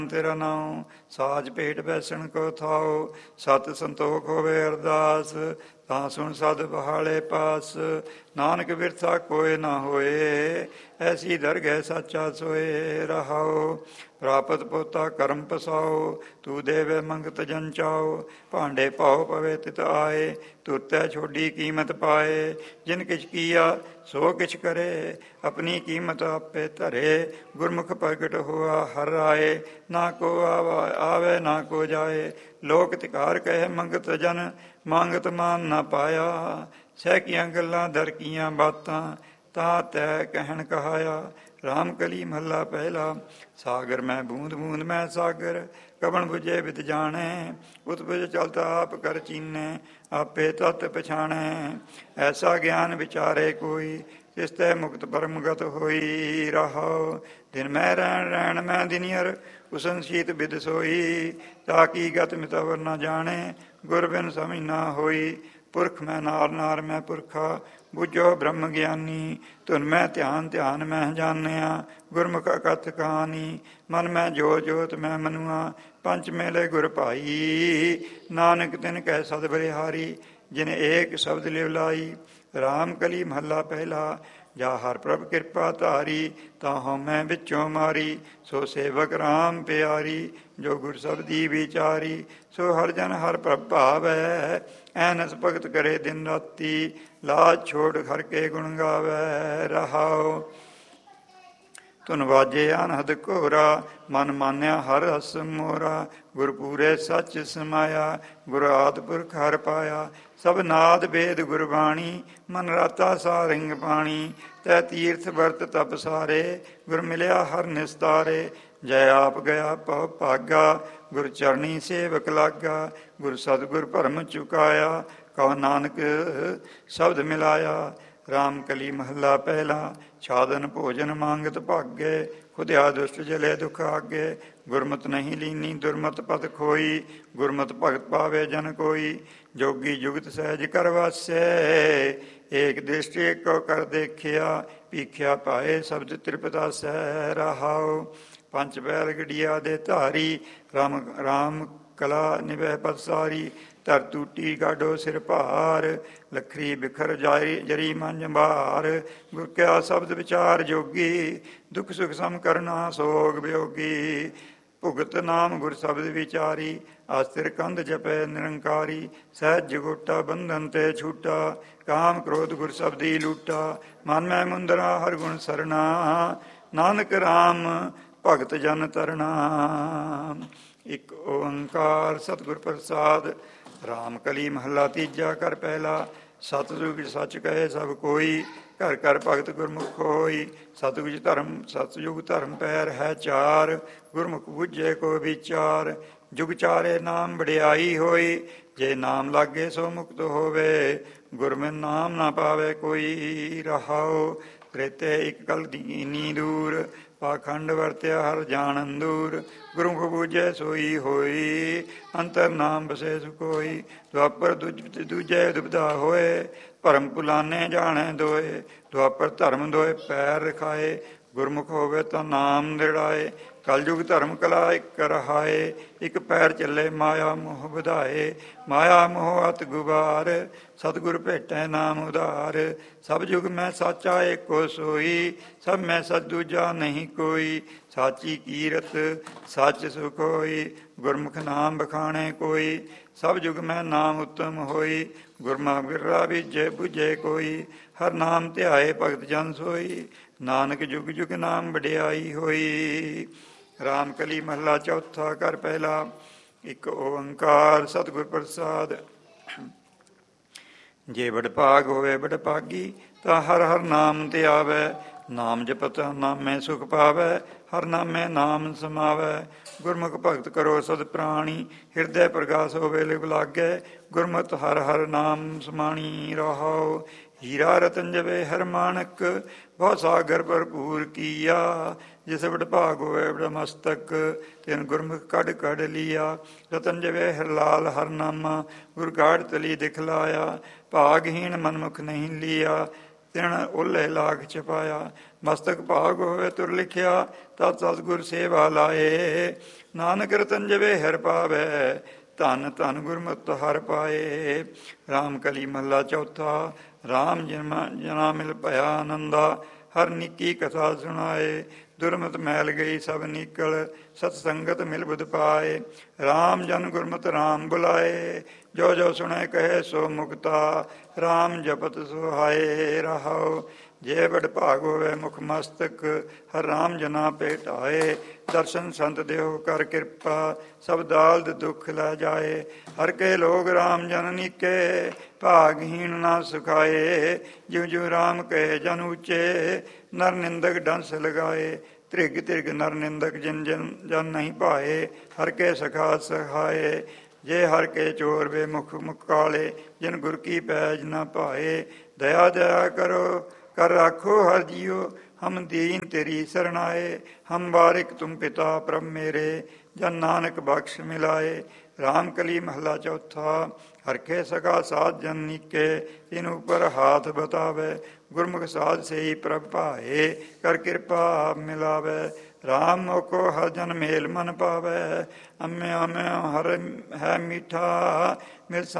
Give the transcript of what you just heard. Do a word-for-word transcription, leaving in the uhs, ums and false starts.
ਤੇਰਾ ਨਾਉ ਸਾਜ ਭੇਟ ਬੈਸਣ ਕੋ ਥਾਓ, ਸਤ ਸੰਤੋਖ ਹੋਵੇ ਅਰਦਾਸ, ਤਾਂ ਸੁਣ ਸਦ ਬਹਾਲੇ ਪਾਸ। ਨਾਨਕ ਬਿਰਥਾ ਕੋਇ ਨਾ ਹੋਏ, ਐਸੀ ਦਰਗਹਿ ਸਾਚਾ ਸੋਏ। ਰਹਾਓ ਪ੍ਰਾਪਤ ਪੋਤਾ ਕਰਮ ਪਸਾਓ, ਤੂੰ ਦੇਵੇ ਮੰਗਤ ਜਨ ਚਾਓ। ਭਾਂਡੇ ਪਾਓ ਪਵੇ ਤਿਤ ਆਏ, ਤੁਰਤੈ ਛੋਡੀ ਕੀਮਤ ਪਾਏ। ਜਿਨ ਕਿਛ ਕੀਆ ਸੋ ਕਿਛ ਕਰੇ, ਆਪਣੀ ਕੀਮਤ ਆਪੇ ਧਰੇ। ਗੁਰਮੁਖ ਪ੍ਰਗਟ ਹੋਆ ਹਰ ਰਾਏ, ਨਾ ਕੋ ਆਵਾ ਆਵੇ ਨਾ ਕੋ ਜਾਏ। ਲੋਕ ਤਿਕਾਰ ਕਹੇ ਮੰਗਤ ਜਨ, ਮੰਗਤ ਮਾਨ ਨਾ ਪਾਇਆ। ਸਹਿਕੀਆਂ ਗੱਲਾਂ ਦਰ ਕੀਆਂ ਬਾਤਾਂ, ਤਾਂ ਤੈ ਕਹਿਣ ਕਹਾਇਆ। ਰਾਮ ਕਲੀ ਮਹੱਲਾ ਪਹਿਲਾ। ਸਾਗਰ ਮੈਂ ਬੂੰਦ ਬੂੰਦ ਮੈਂ ਸਾਗਰ, ਕਵਣ ਬੁਝੇ ਵਿਦ ਜਾਣੇ। ਉਤਪਜ ਚਲਤਾ ਆਪ ਕਰ ਚੀਨੇ, ਆਪੇ ਤਤ ਪਛਾਣੇ। ਐਸਾ ਗਿਆਨ ਵਿਚਾਰੇ ਕੋਈ, ਤਿਸ ਤੈ ਮੁਕਤ ਪਰਮਗਤ ਹੋਈ। ਰਹਾਉ ਦਿਨ ਮੈਂ ਰਹਿਣ ਰਹਿਣ ਮੈਂ ਦਿਨੀਅਰ, ਉਸਨ ਸੀਤ ਬਿਦ ਸੋਈ। ਤਾ ਕੀ ਗਤ ਮਿਤਵਰ ਨਾ ਜਾਣੇ, ਗੁਰ ਬਿਨ ਸਮਝ ਨਾ ਹੋਈ। ਪੁਰਖ ਮੈਂ ਨਾਰ ਨਾਰ ਮੈਂ ਪੁਰਖਾ, ਬੁਝੋ ਬ੍ਰਹਮ ਗਿਆਨੀ। ਧੁਨ ਮੈਂ ਧਿਆਨ ਧਿਆਨ ਮੈਂ ਜਾਣਿਆ, ਗੁਰਮੁਖ ਅਕਥ ਕਹਾਣੀ। ਮਨ ਮੈਂ ਜੋਤ ਜੋਤ ਮੈਂ ਮਨੁਆ, ਪੰਚ ਮੇਲੇ ਗੁਰ ਭਾਈ। ਨਾਨਕ ਤਿਨ ਕਹਿ ਸਦ ਬਲਿਹਾਰੀ, ਜਿਨ ਏਕ ਸ਼ਬਦ ਲਿਵ ਲਾਈ। ਰਾਮ ਕਲੀ ਮਹੱਲਾ ਪਹਿਲਾ। ਜਾ ਹਰ ਪ੍ਰਭ ਕਿਰਪਾ ਧਾਰੀ, ਤਾਂ ਹਉਮੈ ਵਿੱਚੋਂ ਮਾਰੀ। ਸੋ ਸੇਵਕ ਰਾਮ ਪਿਆਰੀ, ਜੋ ਗੁਰ ਸਬਦੀ ਵਿਚਾਰੀ। ਸੋ ਹਰ ਜਨ ਹਰ ਪ੍ਰਭ ਭਾਵੈ, ਐਨਸ ਭਗਤ ਕਰੇ ਦਿਨ ਰਾਤੀ। ਲਾਜ ਛੋੜ ਹਰ ਕੇ ਗੁਣ ਗਾਵੈ। ਰਹਾਉ ਧੁਨ ਵਾਜੇ ਅਨਹਦ ਘੋਰਾ, ਮਨ ਮਾਨਿਆ ਹਰ ਰਸ ਮੋਰਾ। ਗੁਰ ਪੂਰੇ ਸੱਚ ਸਮਾਇਆ, ਗੁਰ ਆਦਿ ਪੁਰਖ ਹਰ ਪਾਇਆ। ਸਭ ਨਾਦ ਵੇਦ ਗੁਰਬਾਣੀ, ਮਨ ਰਾਤਾ ਸਾਰਿੰਗ ਪਾਣੀ। ਤੈ ਤੀਰਥ ਵਰਤ ਤਪ ਸਾਰੇ, ਗੁਰ ਮਿਲਿਆ ਹਰ ਨਿਸਤਾਰੇ। ਜੈ ਆਪ ਗਿਆ ਪਉ ਭਾਗਾ, ਗੁਰ ਚਰਣੀ ਸੇਵਕ ਲਾਗਾ। ਗੁਰ ਸਤਿਗੁਰ ਭਰਮ ਚੁਕਾਇਆ, ਕਹੋ ਨਾਨਕ ਸ਼ਬਦ ਮਿਲਾਇਆ। ਰਾਮ ਕਲੀ ਮਹੱਲਾ ਪਹਿਲਾ। ਛਾਦਨ ਭੋਜਨ ਮੰਗਤ ਭਾਗੇ, ਖੁਦਿਆ ਦੁਸ਼ਟ ਜਲੇ ਦੁਖ ਆਗੇ। ਗੁਰਮਤਿ ਨਹੀਂ ਲੀਨੀ ਦੁਰਮਤ ਪਦ ਖੋਈ, ਗੁਰਮਤਿ ਭਗਤ ਪਾਵੇ ਜਨ ਕੋਈ। ਜੋਗੀ ਜੁਗਤ ਸਹਿਜ ਕਰ ਵਾਸੈ, ਏਕ ਦ੍ਰਿਸ਼ਟੀ ਏਕੋ ਕਰ ਦੇਖਿਆ। ਭੀਖਿਆ ਪਾਏ ਸ਼ਬਦ ਤ੍ਰਿਪਤਾਸੈ। ਰਹਾਉ ਪੰਚ ਬੈਲ ਗੜੀਆ ਦੇ ਧਾਰੀ, ਰਾਮ ਰਾਮ ਕਲਾ ਨਿਵੈ ਪਦ ਸਾਰੀ। ਧਰ ਟੂਟੀ ਗਾਡੋ ਸਿਰ ਭਾਰ, ਲੱਖਰੀ ਬਿਖਰ ਜਾਰੀ ਜਰੀ ਮਨ ਜੰਬਾਰ। ਗੁਰ ਕਿਆ ਸ਼ਬਦ ਵਿਚਾਰ ਜੋਗੀ, ਦੁਖ ਸੁਖ ਸਮ ਕਰਨਾ ਸੋਗ ਵਿਯੋਗੀ। ਭੁਗਤ ਨਾਮ ਗੁਰ ਸ਼ਬਦ ਵਿਚਾਰੀ, ਆਸਤਿਰ ਕੰਧ ਜਪੈ ਨਿਰੰਕਾਰੀ। ਸਹਿਜ ਜਗੋਟਾ ਬੰਧਨ ਤੇ ਛੂਟਾ, ਕਾਮ ਕ੍ਰੋਧ ਗੁਰ ਸ਼ਬਦੀ ਲੂਟਾ। ਮਨ ਮੈਂ ਮੁੰਦਰਾ ਹਰ ਗੁਣ ਸਰਣਾ, ਨਾਨਕ ਰਾਮ ਭਗਤ ਜਨ ਤਰਣਾ। ਇੱਕ ਓੰਕਾਰ ਸਤਿਗੁਰ ਪ੍ਰਸਾਦ। ਰਾਮ ਕਲੀ ਮਹੱਲਾ ਤੀਜਾ। ਕਰ ਪਹਿਲਾ। ਸਤਿਯੁਗ ਸੱਚ ਕਹੇ ਸਭ ਕੋਈ, ਘਰ ਘਰ ਭਗਤ ਗੁਰਮੁਖ ਹੋਈ। ਸਤਿਯੁਗ ਧਰਮ ਸਤਿਯੁਗ ਧਰਮ ਪੈਰ ਹੈ ਚਾਰ, ਗੁਰਮੁਖ ਬੁੱਝੇ ਕੋ ਵਿਚਾਰ। ਜੁਗ ਚਾਰੇ ਨਾਮ ਵਡਿਆਈ ਹੋਈ, ਜੇ ਨਾਮ ਲਾਗੇ ਸੋ ਮੁਕਤ ਹੋਵੇ। ਗੁਰਮਿ ਨਾਮ ਨਾ ਪਾਵੇ ਕੋਈ। ਰਹਾਉ ਤ੍ਰੇਤੇ ਇੱਕ ਕਲ ਦੀਨੀ ਦੂਰ, ਪਾਖੰਡ ਵਰਤਿਆ ਹਰ ਜਾਣਨ ਦੂਰ। ਗੁਰਮੁਖ ਬੂਝੇ ਸੋਈ ਹੋਈ, ਅੰਤਰ ਨਾਮ ਬਸੇ ਸੁਕੋਈ। ਦੁਆਪਰ ਦੂਜ ਦੂਜੇ ਦੁਬਦਾ ਹੋਏ, ਭਰਮ ਭੁਲਾਨੇ ਜਾਣੇ ਦੋਏ। ਦੁਆਪਰ ਧਰਮ ਦੋਏ ਪੈਰ ਰਖਾਏ, ਗੁਰਮੁਖ ਹੋਵੇ ਤਾਂ ਨਾਮ ਨਿਰੜਾਏ। ਕਲਯੁਗ ਧਰਮ ਕਲਾ ਇੱਕ ਰਹਾਏ, ਇੱਕ ਪੈਰ ਚੱਲੇ ਮਾਇਆ ਮੋਹ ਵਧਾਏ। ਮਾਇਆ ਮੋਹ ਅਤ ਗੁਬਾਰ, ਸਤਿਗੁਰ ਭੇਟੈ ਨਾਮ ਉਧਾਰ। ਸਭ ਯੁਗ ਮੈਂ ਸਾਚਾ ਏਕੋ ਸੋਈ, ਸਭ ਮੈਂ ਸਚ ਦੂਜਾ ਨਹੀਂ ਕੋਈ। ਸਾਚੀ ਕੀਰਤ ਸੱਚ ਸੁਖ ਹੋਈ, ਗੁਰਮੁਖ ਨਾਮ ਬਖਾਣੇ ਕੋਈ। ਸਭ ਯੁਗ ਮੈਂ ਨਾਮ ਉੱਤਮ ਹੋਈ, ਗੁਰਮਾ ਬਿਰਰਾ ਵਿਜੇ ਬੁਝੇ ਕੋਈ। ਹਰ ਨਾਮ ਧਿਆਏ ਭਗਤ ਜਨ ਸੋਈ, ਨਾਨਕ ਜੁਗ ਜੁਗ ਨਾਮ ਵਡਿਆਈ ਹੋਈ। ਰਾਮ ਕਲੀ ਮਹੱਲਾ ਚੌਥਾ। ਕਰ ਪਹਿਲਾ। ਇੱਕ ਓੰਕਾਰ ਸਤਿਗੁਰ ਪ੍ਰਸਾਦ। ਜੇ ਵਡਭਾਗ ਹੋਵੇ ਵਡਭਾਗੀ, ਤਾਂ ਹਰ ਹਰ ਨਾਮ ਤੇ ਆਵੈ। ਨਾਮ ਜਪਤ ਨਾਮੇ ਸੁਖ ਪਾਵੈ, ਹਰ ਨਾਮੇ ਨਾਮ ਸਮਾਵੈ। ਗੁਰਮੁਖ ਭਗਤ ਕਰੋ ਸਦ ਪ੍ਰਾਣੀ, ਹਿਰਦੈ ਪ੍ਰਗਾਸ ਹੋਵੇ ਲਿਵ ਲਾਗੈ। ਗੁਰਮਤਿ ਹਰ ਹਰ ਨਾਮ ਸਮਾਣੀ। ਰਹਾਉ ਹੀਰਾ ਰਤਨ ਜਵੇ ਹਰ ਮਾਣਕ, ਬਹੁ ਸਾਗਰ ਭਰਪੂਰ ਕੀਆ। ਜਿਸ ਵਡਭਾਗ ਹੋਵੇ ਵਡ ਮਸਤਕ, ਤਿਨ ਗੁਰਮੁਖ ਕੱਢ ਕੱਢ ਲੀਆ। ਰਤਨ ਜਵੇ ਹਰ ਲਾਲ ਹਰ ਨਾਮਾ, ਗੁਰ ਗਾੜ ਤਲੀ ਦਿਖਲਾਇਆ। ਭਾਗਹੀਣ ਮਨਮੁਖ ਨਹੀਂ ਲੀਆ, ਤਿਣ ਓਲੇ ਲਾਗ ਛਪਾਇਆ। ਮਸਤਕ ਭਾਗ ਹੋਵੇ ਤੁਰ ਲਿਖਿਆ, ਤਤ ਸਤਿਗੁਰ ਸੇਵਾ ਲਾਏ। ਨਾਨਕ ਰਤਨ ਜਵੇ ਹਰ ਪਾਵੈ, ਧਨ ਧਨ ਗੁਰਮਤਿ ਹਰ ਪਾਏ। ਰਾਮ ਕਲੀ ਮਹੱਲਾ ਚੌਥਾ। ਰਾਮ ਜਨਮ ਜਨਾ ਮਿਲ ਭਇਆ ਆਨੰਦਾ, ਹਰ ਨਿੱਕੀ ਕਥਾ ਸੁਣਾਏ। ਦੁਰਮਤ ਮੈਲ ਗਈ ਸਭ ਨਿਕਲ, ਸਤ ਸੰਗਤ ਮਿਲ ਬੁਧ ਪਾਏ। ਰਾਮ ਜਨ ਗੁਰਮਤਿ ਰਾਮ ਬੁਲਾਏ, ਜੋ ਜੋ ਸੁਣੈ ਕਹੇ ਸੋ ਮੁਕਤਾ। ਰਾਮ ਜਪਤ ਸੁਹਾਏ ਰਹਾਉ, ਜੇ ਵਡ ਭਾਗ ਹੋਵੇ ਮੁਖ ਮਸਤਕ। ਹਰ ਰਾਮ ਜਨਾ ਭੇਟਾਏ, ਦਰਸ਼ਨ ਸੰਤ ਦੇਹੁ ਕਰ ਕਿਰਪਾ। ਸਭ ਦਾਲਦ ਦੁੱਖ ਲੈ ਜਾਏ, ਹਰ ਕੇ ਲੋਗ ਰਾਮ ਜਨ ਨੀਕੇ। ਭਾਗਹੀਣ ਨਾ ਸੁਖਾਏ, ਜਿਉ ਜਿਉ ਰਾਮ ਕਹੇ ਜਨ ਉੱਚੇ। ਨਰ ਨਿੰਦਕ ਡੰਸ ਲਗਾਏ, ਤ੍ਰਿਗ ਤ੍ਰਿਗ ਨਰ ਨਿੰਦਕ ਜਿਨ ਜਨ ਜਨ ਨਹੀਂ ਭਾਏ। ਹਰ ਕੇ ਸਖਾ ਸਹਾਏ, ਜੇ ਹਰ ਕੇ ਚੋਰ ਵੇ ਮੁਖ ਮੁਕਾਲੇ। ਜਿਨ ਗੁਰ ਕੀ ਪੈਜ ਨਾ ਭਾਏ, ਦਇਆ ਦਇਆ ਕਰੋ ਕਰ ਰਾਖੋ ਹਰ ਜੀਓ। ਹਮ ਦੀਨ ਤੇਰੀ ਸਰਣਾਏ, ਹਮ ਵਾਰਿਕ ਤੁਮ ਪਿਤਾ ਪ੍ਰਭ ਮੇਰੇ। ਜਨ ਨਾਨਕ ਬਖਸ਼ ਮਿਲਾਏ। ਰਾਮ ਕਲੀ ਮਹੱਲਾ ਚੌਥਾ। ਹਰਖੇ ਸਗਾ ਸਾਧ ਜਨ ਨੀਕੇ, ਤਿਨ ਉਪਰ ਹਾਥ ਬਤਾਵੇ। ਗੁਰਮੁਖ ਸਾਧ ਸੇਈ ਪ੍ਰਭ ਭਾਏ, ਕਰ ਕਿਰਪਾ ਮਿਲਾਵੇ। ਰਾਮ ਮੋਕੋ ਹਰ ਜਨ ਮੇਲ ਮਨ ਪਾਵੇ, ਅੰਮ੍ਰਿਉ ਅੰਮ੍ਰਿਉ ਹਰ ਹੈ ਮੀਠਾ। ਮਿਲ